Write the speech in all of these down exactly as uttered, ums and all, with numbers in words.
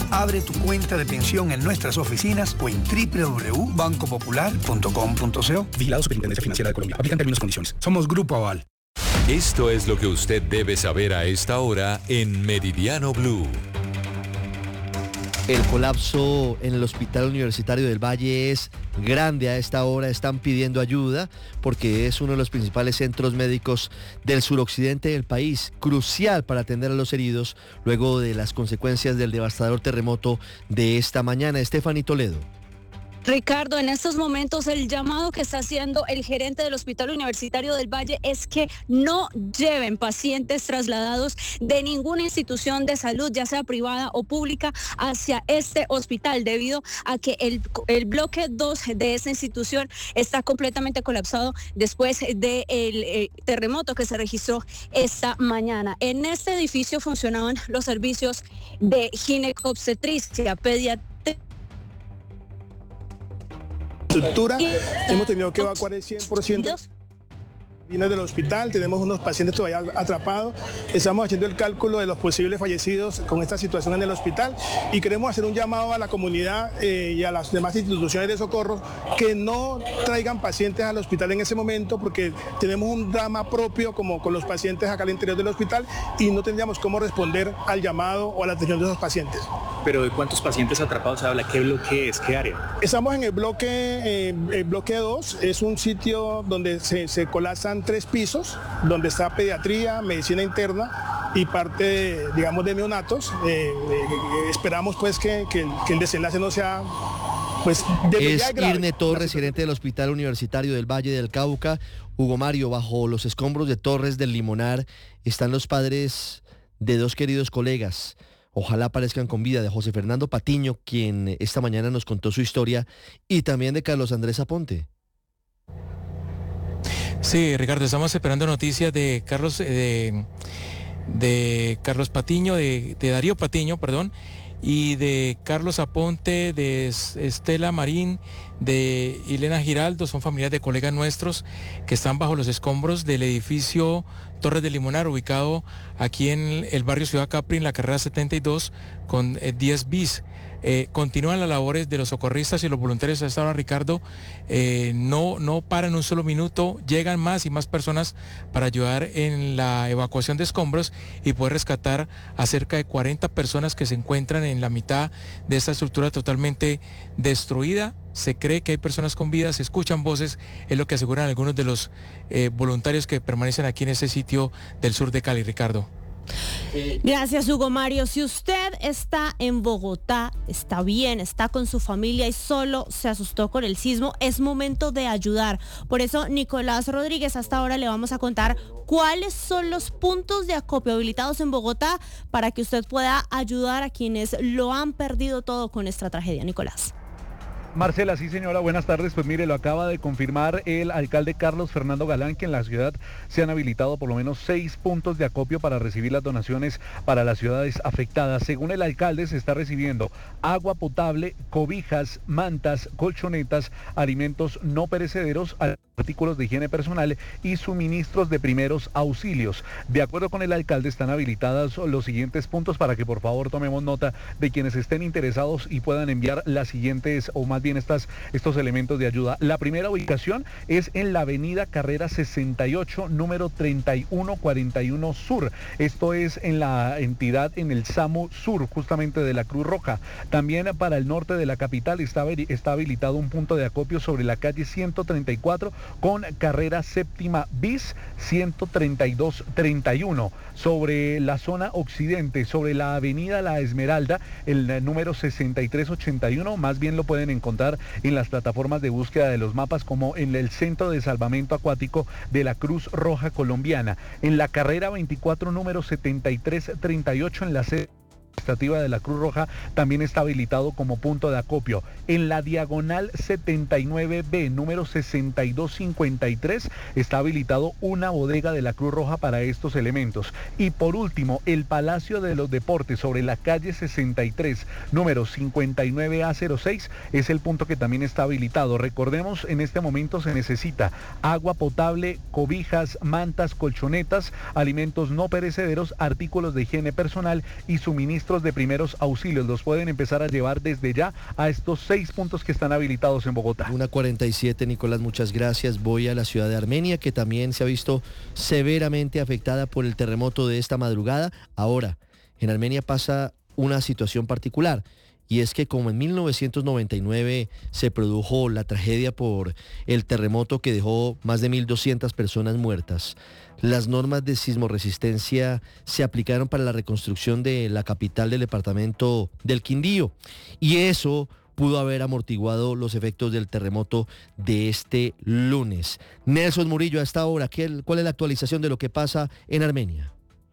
Abre tu cuenta de pensión en nuestras oficinas o en doble u doble u doble u punto banco popular punto com punto co. Vigilado Superintendencia Financiera de Colombia. Aplican términos y condiciones. Somos Grupo Aval. Esto es lo que usted debe saber a esta hora en Meridiano Blue. El colapso en el Hospital Universitario del Valle es grande a esta hora. Están pidiendo ayuda porque es uno de los principales centros médicos del suroccidente del país, crucial para atender a los heridos luego de las consecuencias del devastador terremoto de esta mañana. Estefanía Toledo. Ricardo, en estos momentos el llamado que está haciendo el gerente del Hospital Universitario del Valle es que no lleven pacientes trasladados de ninguna institución de salud, ya sea privada o pública, hacia este hospital, debido a que el, el bloque dos de esta institución está completamente colapsado después del eh, terremoto que se registró esta mañana. En este edificio funcionaban los servicios de ginecobstetricia, pediatría, estructura. Hemos tenido que evacuar el cien por ciento del hospital, tenemos unos pacientes todavía atrapados, estamos haciendo el cálculo de los posibles fallecidos con esta situación en el hospital y queremos hacer un llamado a la comunidad eh, y a las demás instituciones de socorro que no traigan pacientes al hospital en ese momento, porque tenemos un drama propio como con los pacientes acá al interior del hospital y no tendríamos cómo responder al llamado o a la atención de esos pacientes. ¿Pero de cuántos pacientes atrapados se habla? ¿Qué bloque es? ¿Qué área? Estamos en el bloque, eh, el bloque dos, es un sitio donde se, se colapsan tres pisos, donde está pediatría, medicina interna y parte, digamos, de neonatos. Eh, eh, esperamos pues que, que, el, que el desenlace no sea... Pues, de es Irne Torres, gerente del Hospital Universitario del Valle del Cauca. Hugo Mario, bajo los escombros de Torres del Limonar están los padres de dos queridos colegas. Ojalá aparezcan con vida, de José Fernando Patiño, quien esta mañana nos contó su historia, y también de Carlos Andrés Aponte. Sí, Ricardo, estamos esperando noticias de Carlos, de, de Carlos Patiño, de, de Darío Patiño, perdón, y de Carlos Aponte, de Estela Marín, de Elena Giraldo. Son familiares de colegas nuestros que están bajo los escombros del edificio Torres del Limonar, ubicado aquí en el barrio Ciudad Capri, en la carrera setenta y dos con eh, diez bis. Eh, continúan las labores de los socorristas y los voluntarios a esta hora, Ricardo. Eh, no, no paran un solo minuto, llegan más y más personas para ayudar en la evacuación de escombros y poder rescatar a cerca de cuarenta personas que se encuentran en la mitad de esta estructura totalmente destruida. Se cree que hay personas con vida, se escuchan voces, es lo que aseguran algunos de los eh, voluntarios que permanecen aquí en este sitio del sur de Cali, Ricardo. Gracias, Hugo Mario. Si usted está en Bogotá, está bien, está con su familia y solo se asustó con el sismo, es momento de ayudar. Por eso, Nicolás Rodríguez, hasta ahora le vamos a contar cuáles son los puntos de acopio habilitados en Bogotá para que usted pueda ayudar a quienes lo han perdido todo con esta tragedia. Nicolás. Marcela, sí señora, buenas tardes. Pues mire, lo acaba de confirmar el alcalde Carlos Fernando Galán, que en la ciudad se han habilitado por lo menos seis puntos de acopio para recibir las donaciones para las ciudades afectadas. Según el alcalde, se está recibiendo agua potable, cobijas, mantas, colchonetas, alimentos no perecederos, artículos de higiene personal y suministros de primeros auxilios. De acuerdo con el alcalde, están habilitados los siguientes puntos para que por favor tomemos nota de quienes estén interesados y puedan enviar las siguientes, o más bien estas, estos elementos de ayuda. La primera ubicación es en la avenida Carrera sesenta y ocho, número treinta y uno cuarenta y uno Sur. Esto es en la entidad, en el SAMU Sur, justamente de la Cruz Roja. También para el norte de la capital está, está habilitado un punto de acopio sobre la calle ciento treinta y cuatro con carrera séptima bis ciento treinta y dos treinta y uno. Sobre la zona occidente, sobre la avenida La Esmeralda, el número sesenta y tres ochenta y uno, más bien lo pueden encontrar en las plataformas de búsqueda de los mapas como en el Centro de Salvamento Acuático de la Cruz Roja Colombiana. En la carrera veinticuatro, número setenta y tres treinta y ocho, en la sede administrativa de la Cruz Roja, también está habilitado como punto de acopio. En la diagonal setenta y nueve be, número sesenta y dos cincuenta y tres, está habilitado una bodega de la Cruz Roja para estos elementos. Y por último, el Palacio de los Deportes, sobre la calle sesenta y tres, número cincuenta y nueve a cero seis, es el punto que también está habilitado. Recordemos, en este momento se necesita agua potable, cobijas, mantas, colchonetas, alimentos no perecederos, artículos de higiene personal y suministros suministros de primeros auxilios. Los pueden empezar a llevar desde ya a estos seis puntos que están habilitados en Bogotá. Una cuarenta y siete, Nicolás, muchas gracias. Voy a la ciudad de Armenia, que también se ha visto severamente afectada por el terremoto de esta madrugada. Ahora, en Armenia pasa una situación particular, y es que como en mil novecientos noventa y nueve se produjo la tragedia por el terremoto que dejó más de mil doscientas personas muertas, las normas de sismoresistencia se aplicaron para la reconstrucción de la capital del departamento del Quindío, y eso pudo haber amortiguado los efectos del terremoto de este lunes. Nelson Murillo, a esta hora, ¿cuál es la actualización de lo que pasa en Armenia?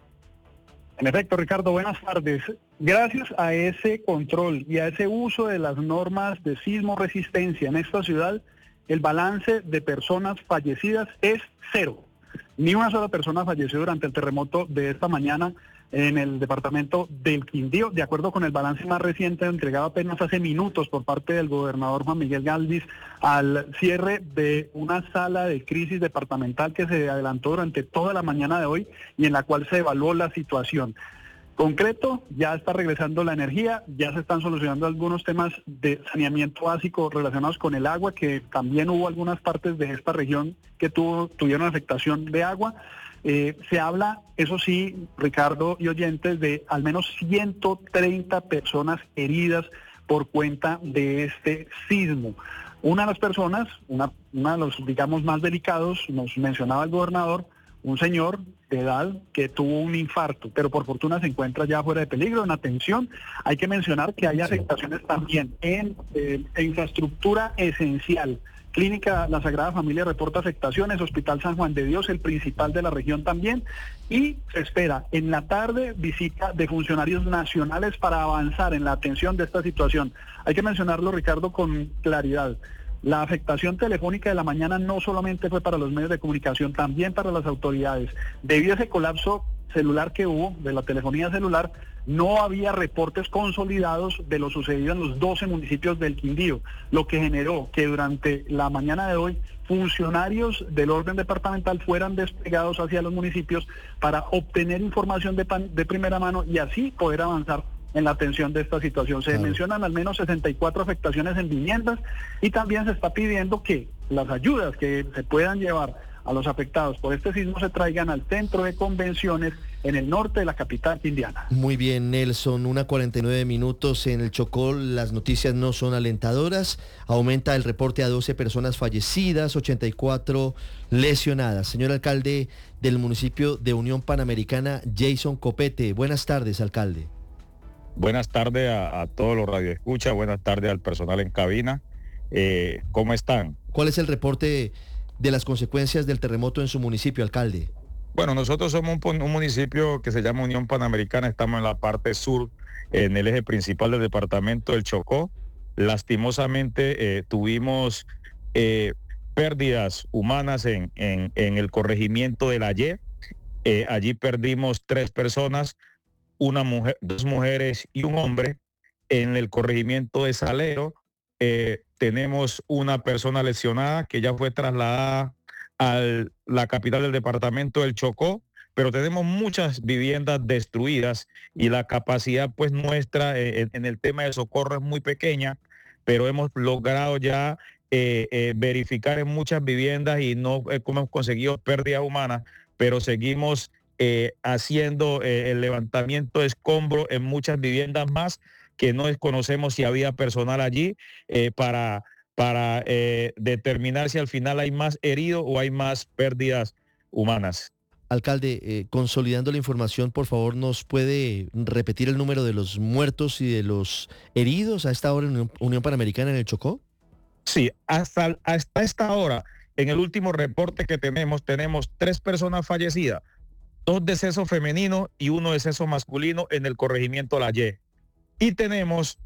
En efecto, Ricardo, buenas tardes. Gracias a ese control y a ese uso de las normas de sismo resistencia en esta ciudad, el balance de personas fallecidas es cero. Ni una sola persona falleció durante el terremoto de esta mañana en el departamento del Quindío, de acuerdo con el balance más reciente entregado apenas hace minutos por parte del gobernador Juan Miguel Galvis al cierre de una sala de crisis departamental que se adelantó durante toda la mañana de hoy y en la cual se evaluó la situación. Concreto, ya está regresando la energía, ya se están solucionando algunos temas de saneamiento básico relacionados con el agua, que también hubo algunas partes de esta región que tuvo, tuvieron afectación de agua. Eh, se habla, eso sí, Ricardo y oyentes, de al menos ciento treinta personas heridas por cuenta de este sismo. Una de las personas, una, una de los, digamos, más delicados, nos mencionaba el gobernador, un señor de edad que tuvo un infarto, pero por fortuna se encuentra ya fuera de peligro, en atención. Hay que mencionar que hay afectaciones también en eh, infraestructura esencial. Clínica La Sagrada Familia reporta afectaciones, Hospital San Juan de Dios, el principal de la región también, y se espera en la tarde visita de funcionarios nacionales para avanzar en la atención de esta situación. Hay que mencionarlo, Ricardo, con claridad. La afectación telefónica de la mañana no solamente fue para los medios de comunicación, también para las autoridades. Debido a ese colapso celular que hubo, de la telefonía celular, no había reportes consolidados de lo sucedido en los doce municipios del Quindío, lo que generó que durante la mañana de hoy funcionarios del orden departamental fueran desplegados hacia los municipios para obtener información de, pan, de primera mano y así poder avanzar en la atención de esta situación. Se claro. mencionan al menos sesenta y cuatro afectaciones en viviendas y también se está pidiendo que las ayudas que se puedan llevar a los afectados por este sismo se traigan al centro de convenciones en el norte de la capital quindiana. Muy bien, Nelson, una cuarenta y nueve minutos en el Chocó, las noticias no son alentadoras, aumenta el reporte a doce personas fallecidas, ochenta y cuatro lesionadas. Señor alcalde del municipio de Unión Panamericana, Jason Copete, buenas tardes, alcalde. Buenas tardes a, a todos los radioescuchas, buenas tardes al personal en cabina. Eh, ¿Cómo están? ¿Cuál es el reporte de las consecuencias del terremoto en su municipio, alcalde? Bueno, nosotros somos un, un municipio que se llama Unión Panamericana, estamos en la parte sur, en el eje principal del departamento del Chocó. Lastimosamente eh, tuvimos eh, pérdidas humanas en, en, en el corregimiento de la Y. Eh, allí perdimos tres personas, una mujer, dos mujeres y un hombre. En el corregimiento de Salero eh, tenemos una persona lesionada que ya fue trasladada a la capital del departamento del Chocó, pero tenemos muchas viviendas destruidas y la capacidad pues nuestra eh, en el tema de socorro es muy pequeña, pero hemos logrado ya eh, eh, verificar en muchas viviendas y no eh, hemos conseguido pérdidas humanas, pero seguimos Eh, haciendo eh, el levantamiento de escombros en muchas viviendas más que no desconocemos si había personal allí eh, para, para eh, determinar si al final hay más heridos o hay más pérdidas humanas. Alcalde, eh, consolidando la información, por favor, ¿nos puede repetir el número de los muertos y de los heridos a esta hora en Unión Panamericana en el Chocó? Sí, hasta, hasta esta hora, en el último reporte que tenemos, tenemos tres personas fallecidas, dos de sexo femenino y uno de sexo masculino en el corregimiento La Y. Y tenemos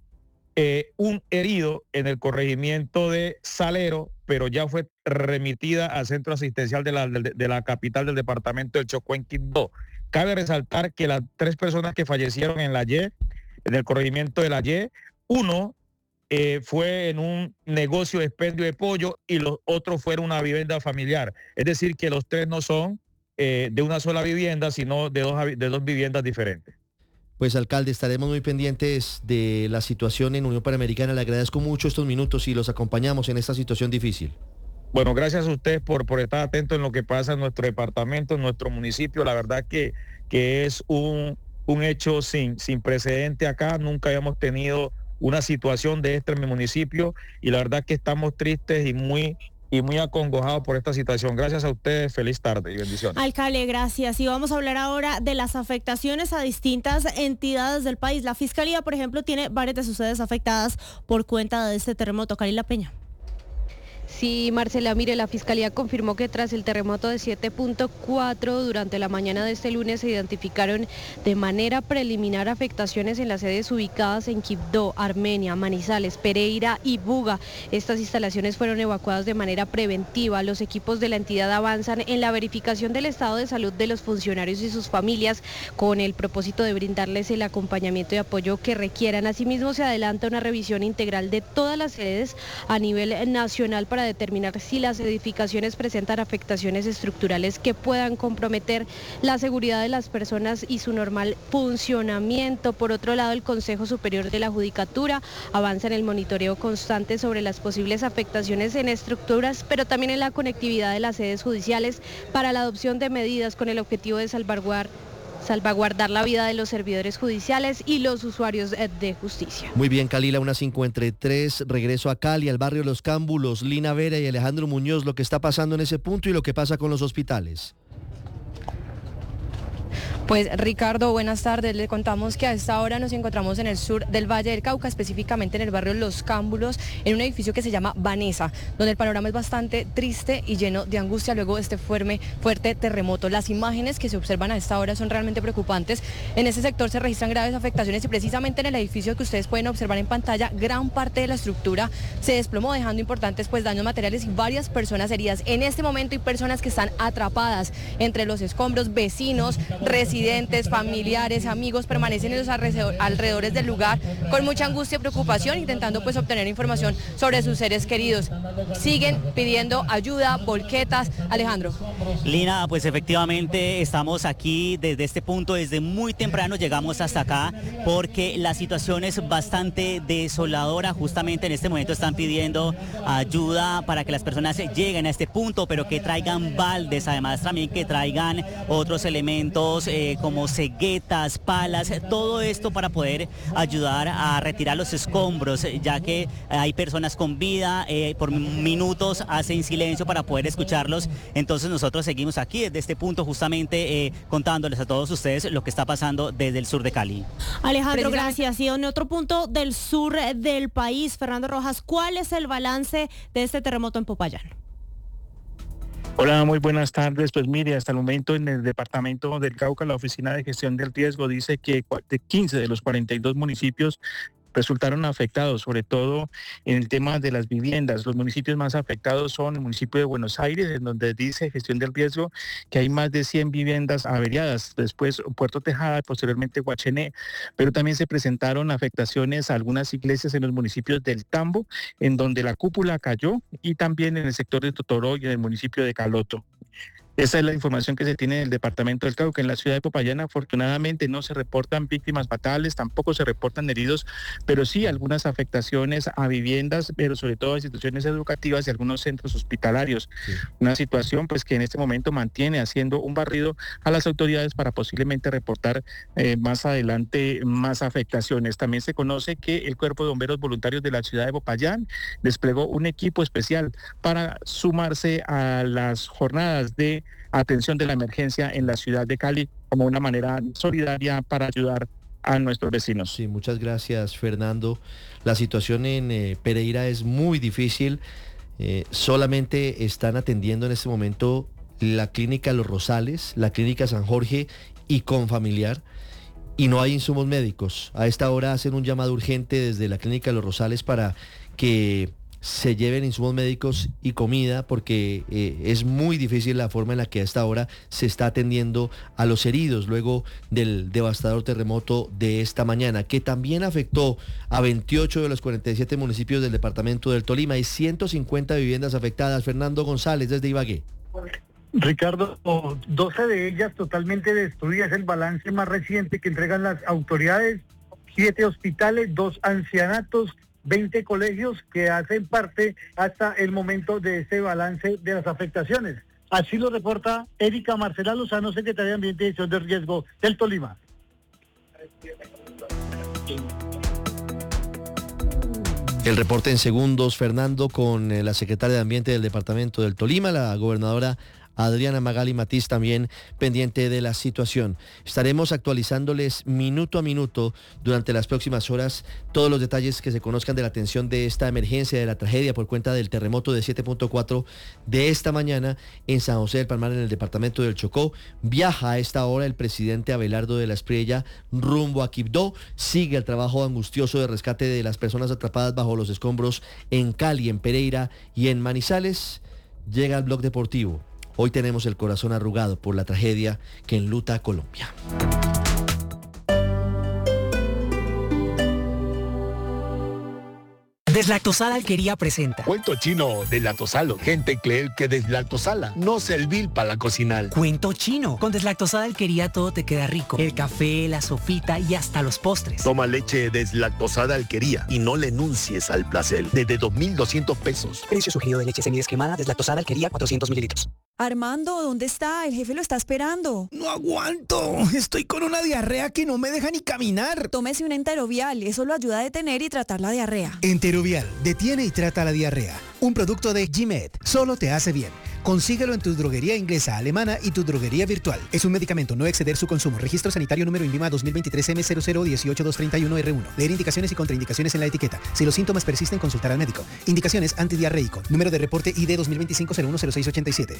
eh, un herido en el corregimiento de Salero, pero ya fue remitida al centro asistencial de la, de, de la capital del departamento del Chocó en Quindó. Cabe resaltar que las tres personas que fallecieron en La Y, en el corregimiento de La Y, uno eh, fue en un negocio de expendio de pollo y los otros fueron una vivienda familiar. Es decir, que los tres no son Eh, de una sola vivienda, sino de dos, de dos viviendas diferentes. Pues alcalde, estaremos muy pendientes de la situación en Unión Panamericana. Le agradezco mucho estos minutos y los acompañamos en esta situación difícil. Bueno, gracias a ustedes por, por estar atentos en lo que pasa en nuestro departamento, en nuestro municipio. La verdad que, que es un, un hecho sin, sin precedente acá. Nunca habíamos tenido una situación de esta en mi municipio y la verdad que estamos tristes y muy... y muy acongojados por esta situación. Gracias a ustedes, feliz tarde y bendiciones. Alcalde, gracias. Y vamos a hablar ahora de las afectaciones a distintas entidades del país. La Fiscalía, por ejemplo, tiene varias de sus sedes afectadas por cuenta de este terremoto. Karila Peña. Sí, Marcela, mire, la Fiscalía confirmó que tras el terremoto de siete punto cuatro durante la mañana de este lunes se identificaron de manera preliminar afectaciones en las sedes ubicadas en Quibdó, Armenia, Manizales, Pereira y Buga. Estas instalaciones fueron evacuadas de manera preventiva. Los equipos de la entidad avanzan en la verificación del estado de salud de los funcionarios y sus familias con el propósito de brindarles el acompañamiento y apoyo que requieran. Asimismo, se adelanta una revisión integral de todas las sedes a nivel nacional para determinar si las edificaciones presentan afectaciones estructurales que puedan comprometer la seguridad de las personas y su normal funcionamiento. Por otro lado, el Consejo Superior de la Judicatura avanza en el monitoreo constante sobre las posibles afectaciones en estructuras, pero también en la conectividad de las sedes judiciales para la adopción de medidas con el objetivo de salvaguardar salvaguardar la vida de los servidores judiciales y los usuarios de justicia. Muy bien, Kalila, una cincuenta y tres, regreso a Cali, al barrio Los Cámbulos, Lina Vera y Alejandro Muñoz, lo que está pasando en ese punto y lo que pasa con los hospitales. Pues Ricardo, buenas tardes. Le contamos que a esta hora nos encontramos en el sur del Valle del Cauca, específicamente en el barrio Los Cámbulos, en un edificio que se llama Vanessa, donde el panorama es bastante triste y lleno de angustia luego de este fuerte, fuerte terremoto. Las imágenes que se observan a esta hora son realmente preocupantes. En este sector se registran graves afectaciones y precisamente en el edificio que ustedes pueden observar en pantalla, gran parte de la estructura se desplomó, dejando importantes pues daños materiales y varias personas heridas. En este momento hay personas que están atrapadas entre los escombros, vecinos, residentes, familiares, amigos, permanecen en los alrededores del lugar con mucha angustia y preocupación, intentando pues obtener información sobre sus seres queridos. Siguen pidiendo ayuda, volquetas. Alejandro. Lina, pues efectivamente estamos aquí desde este punto, desde muy temprano llegamos hasta acá porque la situación es bastante desoladora. Justamente en este momento están pidiendo ayuda para que las personas lleguen a este punto, pero que traigan baldes, además también que traigan otros elementos eh, como ceguetas, palas, todo esto para poder ayudar a retirar los escombros, ya que hay personas con vida, eh, por minutos hacen silencio para poder escucharlos. Entonces nosotros seguimos aquí desde este punto justamente eh, contándoles a todos ustedes lo que está pasando desde el sur de Cali. Alejandro, gracias. Y en otro punto del sur del país, Fernando Rojas, ¿cuál es el balance de este terremoto en Popayán? Hola, muy buenas tardes. Pues mire, hasta el momento en el departamento del Cauca, la Oficina de Gestión del Riesgo dice que quince de los cuarenta y dos municipios resultaron afectados, sobre todo en el tema de las viviendas. Los municipios más afectados son el municipio de Buenos Aires, en donde dice Gestión del Riesgo que hay más de cien viviendas averiadas, después Puerto Tejada y posteriormente Guachené, pero también se presentaron afectaciones a algunas iglesias en los municipios del Tambo, en donde la cúpula cayó, y también en el sector de Totoró y en el municipio de Caloto. Esa es la información que se tiene del departamento del Cauca. En la ciudad de Popayán, afortunadamente, no se reportan víctimas fatales, tampoco se reportan heridos, pero sí algunas afectaciones a viviendas, pero sobre todo a instituciones educativas y algunos centros hospitalarios. Sí. Una situación pues que en este momento mantiene haciendo un barrido a las autoridades para posiblemente reportar eh, más adelante más afectaciones. También se conoce que el Cuerpo de Bomberos Voluntarios de la ciudad de Popayán desplegó un equipo especial para sumarse a las jornadas de atención de la emergencia en la ciudad de Cali como una manera solidaria para ayudar a nuestros vecinos. Sí, muchas gracias, Fernando. La situación en eh, Pereira es muy difícil. Eh, solamente están atendiendo en este momento la clínica Los Rosales, la clínica San Jorge y Confamiliar, y no hay insumos médicos. A esta hora hacen un llamado urgente desde la clínica Los Rosales para que se lleven insumos médicos y comida, porque eh, es muy difícil la forma en la que a esta hora se está atendiendo a los heridos luego del devastador terremoto de esta mañana, que también afectó a veintiocho de los cuarenta y siete municipios del departamento del Tolima. Hay ciento cincuenta viviendas afectadas. Fernando González, desde Ibagué. Ricardo, doce de ellas totalmente destruidas, es el balance más reciente que entregan las autoridades, siete hospitales, dos ancianatos, veinte colegios que hacen parte hasta el momento de ese balance de las afectaciones. Así lo reporta Erika Marcela Lozano, secretaria de Ambiente y Gestión de Riesgo del Tolima. El reporte en segundos, Fernando, con eh, la secretaria de Ambiente del Departamento del Tolima, la gobernadora Adriana Magali Matiz, también pendiente de la situación. Estaremos actualizándoles minuto a minuto durante las próximas horas todos los detalles que se conozcan de la atención de esta emergencia, de la tragedia por cuenta del terremoto de siete punto cuatro de esta mañana en San José del Palmar, en el departamento del Chocó. Viaja a esta hora el presidente Abelardo de la Espriella rumbo a Quibdó. Sigue el trabajo angustioso de rescate de las personas atrapadas bajo los escombros en Cali, en Pereira y en Manizales. Llega el Blog Deportivo. Hoy tenemos el corazón arrugado por la tragedia que enluta a Colombia. Deslactosada Alquería presenta Cuento chino deslactosalo. Gente cree que deslactosala no servir para cocinar. Cuento chino. Con Deslactosada Alquería todo te queda rico. El café, la sopita y hasta los postres. Toma leche deslactosada Alquería y no le enuncies al placer. Desde dos mil doscientos pesos. Precio sugerido de leche semidescremada Deslactosada Alquería cuatrocientos mililitros. Armando, ¿dónde está? El jefe lo está esperando. No aguanto. Estoy con una diarrea que no me deja ni caminar. Tómese un Enterovial. Eso lo ayuda a detener y tratar la diarrea. Enterovial. Detiene y trata la diarrea. Un producto de G-Med. Solo te hace bien. Consíguelo en tu droguería inglesa, alemana y tu droguería virtual. Es un medicamento, no exceder su consumo. Registro sanitario número INVIMA dos mil veintitrés M cero cero uno ocho dos tres uno R uno. Leer indicaciones y contraindicaciones en la etiqueta. Si los síntomas persisten, consultar al médico. Indicaciones antidiarreico. Número de reporte I D dos mil veinticinco cero uno cero seis ochenta y siete.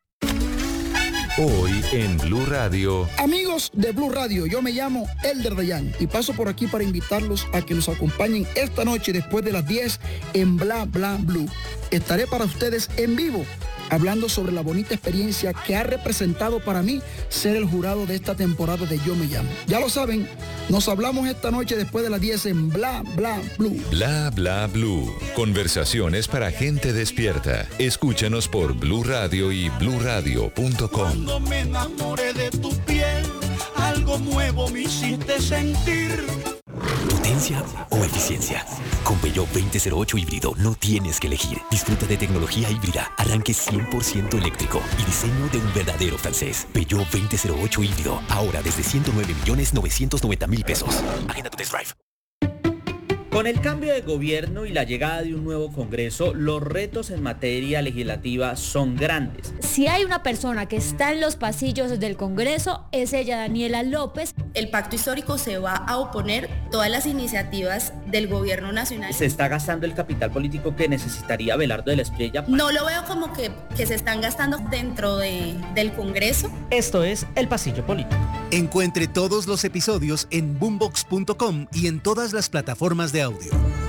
Hoy en Blue Radio. Amigos de Blue Radio, yo me llamo Elder Dayan y paso por aquí para invitarlos a que nos acompañen esta noche después de las diez en Bla Bla Blue. Estaré para ustedes en vivo, hablando sobre la bonita experiencia que ha representado para mí ser el jurado de esta temporada de Yo Me Llamo. Ya lo saben, nos hablamos esta noche después de las diez en Bla Bla Blue. Bla Bla Blue. Conversaciones para gente despierta. Escúchanos por Blue Radio y blue radio punto com. Cuando me enamoré de tu piel, algo nuevo me hiciste sentir. ¿Potencia o eficiencia? Con Peugeot veinte cero ocho híbrido no tienes que elegir. Disfruta de tecnología híbrida, arranque cien por ciento eléctrico y diseño de un verdadero francés. Peugeot veinte cero ocho híbrido, ahora desde ciento nueve millones novecientos noventa mil pesos. Agenda tu test drive. Con el cambio de gobierno y la llegada de un nuevo Congreso, los retos en materia legislativa son grandes. Si hay una persona que está en los pasillos del Congreso, es ella, Daniela López. El pacto histórico se va a oponer todas las iniciativas del gobierno nacional. Se está gastando el capital político que necesitaría Abelardo de la Espriella. No lo veo como que, que se están gastando dentro de, del Congreso. Esto es El Pasillo Político. Encuentre todos los episodios en boombox punto com y en todas las plataformas de audio.